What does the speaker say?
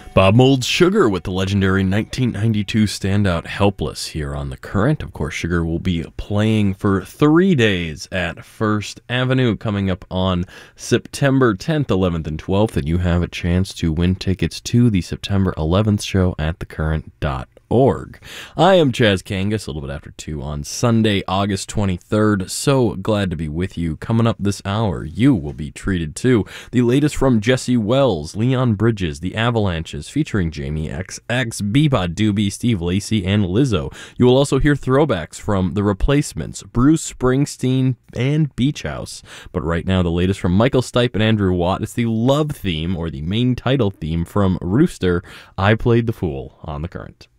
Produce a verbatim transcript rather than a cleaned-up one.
Bob Mold's Sugar with the legendary nineteen ninety-two standout Helpless here on The Current. Of course, Sugar will be playing for three days at First Avenue coming up on September tenth, eleventh, and twelfth, and you have a chance to win tickets to the September eleventh show at the current dot org. I am Chaz Kangas, a little bit after two on Sunday, August twenty-third. So glad to be with you. Coming up this hour, you will be treated to the latest from Jesse Wells, Leon Bridges, The Avalanches, featuring Jamie X X, Bebop Doobie, Steve Lacy, and Lizzo. You will also hear throwbacks from The Replacements, Bruce Springsteen, and Beach House. But right now, the latest from Michael Stipe and Andrew Watt. It's the love theme, or the main title theme from Rooster, I Played the Fool on The Current.